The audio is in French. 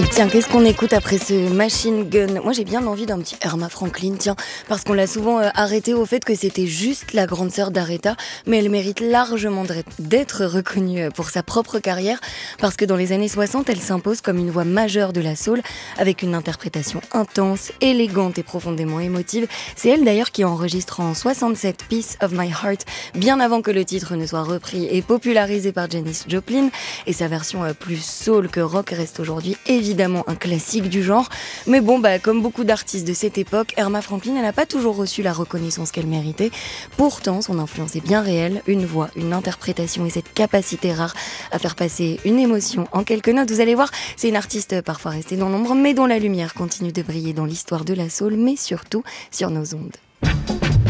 Tiens, qu'est-ce qu'on écoute après ce Machine Gun? Moi, j'ai bien envie d'un petit Erma Franklin, tiens, parce qu'on l'a souvent arrêtée au fait que c'était juste la grande sœur d'Aretha, mais elle mérite largement d'être reconnue pour sa propre carrière, parce que dans les années 60, elle s'impose comme une voix majeure de la soul, avec une interprétation intense, élégante et profondément émotive. C'est elle d'ailleurs qui enregistre en 67 Piece of My Heart, bien avant que le titre ne soit repris et popularisé par Janis Joplin, et sa version plus soul que rock reste aujourd'hui évidemment un classique du genre, mais bon, comme beaucoup d'artistes de cette époque, Erma Franklin, elle n'a pas toujours reçu la reconnaissance qu'elle méritait. Pourtant, son influence est bien réelle, une voix, une interprétation et cette capacité rare à faire passer une émotion en quelques notes. Vous allez voir, c'est une artiste parfois restée dans l'ombre, mais dont la lumière continue de briller dans l'histoire de la soul, mais surtout sur nos ondes.